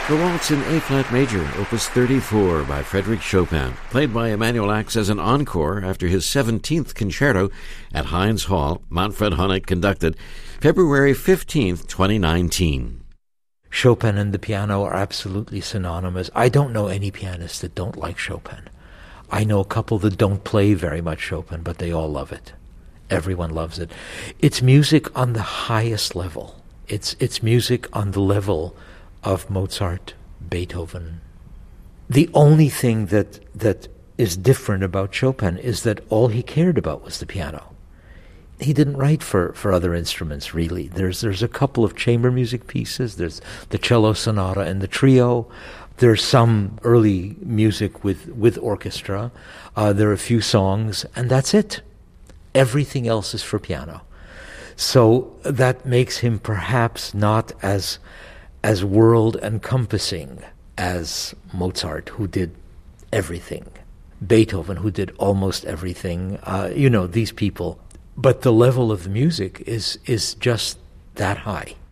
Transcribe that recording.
The Waltz in A-flat major, opus 34 by Frédéric Chopin, played by Emanuel Ax as an encore after his 17th concerto at Heinz Hall, Manfred Honeck conducted, February 15th, 2019. Chopin and the piano are absolutely synonymous. I don't know any pianists that don't like Chopin. I know a couple that don't play very much Chopin, but they all love it. Everyone loves it. It's music on the highest level. It's music on the level of Mozart, Beethoven. The only thing that is different about Chopin is that all he cared about was the piano. He didn't write for other instruments, really. There's a couple of chamber music pieces. There's the cello sonata and the trio. There's some early music with orchestra. There are a few songs, and that's it. Everything else is for piano. So that makes him perhaps not as world-encompassing as Mozart, who did everything. Beethoven, who did almost everything. These people. But the level of the music is just that high.